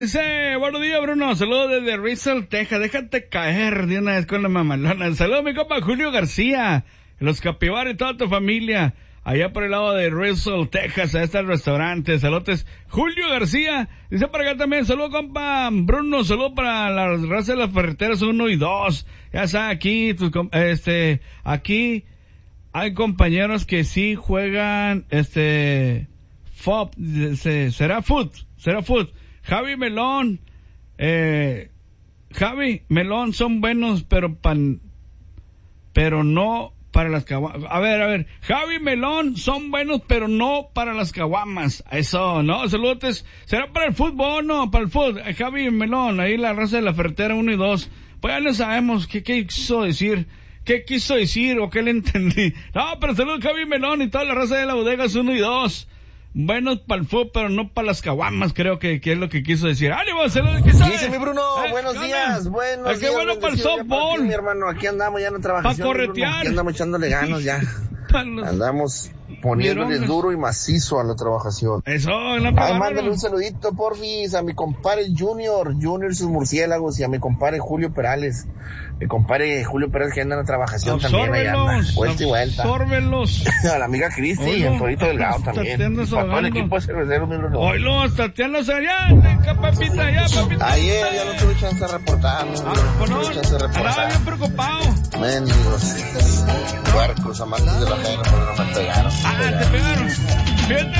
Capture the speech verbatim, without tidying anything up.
Dice, buenos días, Bruno. Saludos desde Rizal, Texas. Déjate caer de una vez con la mamalona. Saludos, mi compa Julio García. Los Capibaras y toda tu familia. Allá por el lado de Rizal, Texas. Ahí está el restaurante. Saludos, Julio García. Dice para acá también. Saludos, compa Bruno. Saludos para la raza de las ferreteras uno y dos. Ya está aquí, tus, este, aquí hay compañeros que sí juegan, este, F O P. Será foot. Será foot. Javi Melón, eh, Javi Melón son buenos, pero pan, pero no para las caguamas. A ver, a ver, Javi Melón son buenos, pero no para las caguamas. Eso, ¿no? Saludos. ¿Será para el fútbol? No, para el fútbol. Eh, Javi Melón, ahí la raza de la ferretera uno y dos. Pues ya no sabemos qué, qué quiso decir. ¿Qué quiso decir o qué le entendí? No, pero saludos Javi Melón y toda la raza de la bodegas uno y dos. Buenos para el fútbol, pero no para las caguamas, creo que, que es lo que quiso decir. ¡Ánimo! ¡Saludos! ¿Qué Dice mi Bruno, eh, buenos días, buenos días. ¡Qué bueno para el softball! Mi hermano, aquí andamos ya en la trabajación. Para corretear. Aquí andamos echándole ganas ya. Los... Andamos poniéndole Mirones. Duro y macizo a la trabajación. Eso, la Ay, mándale un saludito, porfis, a mi compadre Junior, Junior sus murciélagos, y a mi compadre Julio Perales. Mi compadre Julio Perales que anda en la trabajación también allá anda, vuelta y vuelta. Absórbelos. A la amiga Cristi y el Torito Delgado también. Y para todo el equipo de cerveceros, mi Bruno. Oilo, Tatiana allá, papita, ya, papita. Ayer ya no tuve chance de reportar, no, ah, no, no tuve chance de reportar. Andaba bien preocupado. Mendigos, puercos, amantes de la pena, pero no me pegaron. Ah, te pegaron. Fíjate.